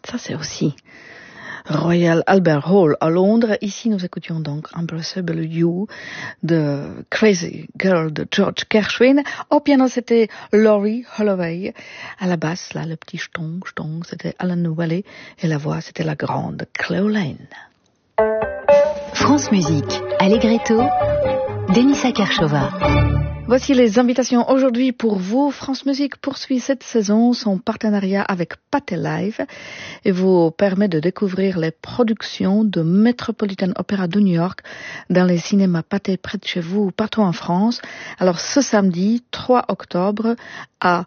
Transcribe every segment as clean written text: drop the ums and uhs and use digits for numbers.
Ça, c'est aussi Royal Albert Hall à Londres. Ici, nous écoutions donc Unbreakable You de Crazy Girl de George Gershwin. Au piano, c'était Laurie Holloway. À la basse, là, le petit stong, c'était Alan Whaley. Et la voix, c'était la grande Cleo Lane. France Musique, Allegretto, Denisa Kershova. Voici les invitations aujourd'hui pour vous. France Musique poursuit cette saison son partenariat avec Pathé Live et vous permet de découvrir les productions de Metropolitan Opera de New York dans les cinémas Pathé près de chez vous ou partout en France. Alors ce samedi 3 octobre à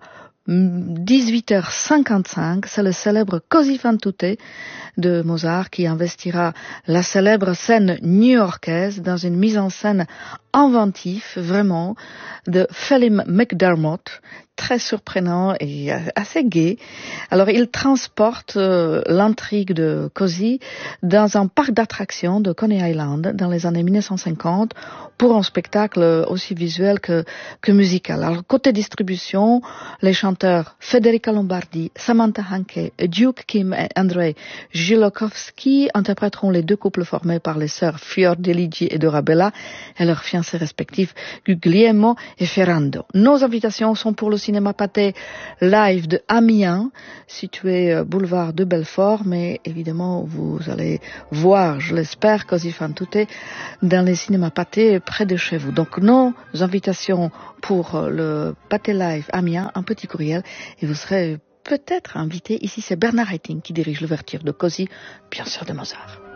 18h55, c'est le célèbre Così fan tutte de Mozart qui investira la célèbre scène new-yorkaise dans une mise en scène inventive, vraiment, de Phelim McDermott, très surprenant et assez gai. Alors, il transporte l'intrigue de Così dans un parc d'attractions de Coney Island dans les années 1950 pour un spectacle aussi visuel que musical. Alors, côté distribution, les chanteurs Federica Lombardi, Samantha Hanke, Duke Kim et Andrei Jilokowski interpréteront les deux couples formés par les sœurs Fiordiligi et Dorabella et leurs fiancés respectifs Guglielmo et Ferrando. Nos invitations sont pour le cinéma Pathé Live de Amiens, situé boulevard de Belfort, mais évidemment vous allez voir, je l'espère, Così fan tutte dans les cinémas Pathé près de chez vous. Donc nos invitations pour le Pathé Live Amiens, un petit courriel et vous serez peut-être invité. Ici c'est Bernard Haitink qui dirige l'ouverture de Così, bien sûr de Mozart.